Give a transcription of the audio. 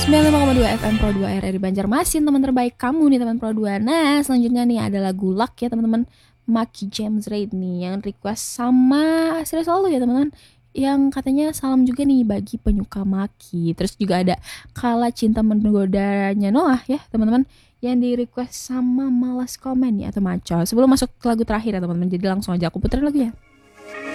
95,2 FM Pro 2 RRI Banjarmasin, teman terbaik kamu nih teman Pro 2. Nah, selanjutnya nih ada lagu Luck ya teman-teman. Maki James Reid nih yang request sama Sri Selalu ya teman-teman. Yang katanya salam juga nih bagi penyuka Maki. Terus juga ada Kala Cinta Menggodanya Noah ya teman-teman, yang di request sama Malas Komen ya atau Maco. Sebelum masuk ke lagu terakhir ya teman-teman, jadi langsung aja aku puterin lagu ya.